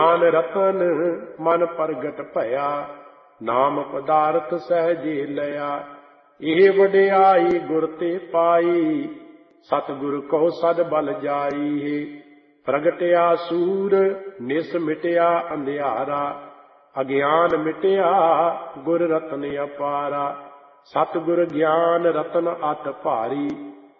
ਗਿਆਨ ਰਤਨ ਮਨ ਪ੍ਰਗਟ ਭਇਆ, ਨਾਮ ਪਦਾਰਥ ਸਹਿਜੇ ਲਿਆ। ਇਹ ਵਡਿਆਈ ਗੁਰ ਤੇ ਪਾਈ, ਸਤਿਗੁਰ ਕੋ ਸਦ ਬਲ ਜਾਈ। ਪ੍ਰਗਟਿਆ ਸੂਰ ਨਿਸ ਮਿਟਿਆ ਅੰਧਿਆਰਾ, ਅਗਿਆਨ ਮਿਟਿਆ ਗੁਰ ਰਤਨ ਅਪਾਰਾ। ਸਤਿਗੁਰ ਗਿਆਨ ਰਤਨ ਅਤ ਭਾਰੀ,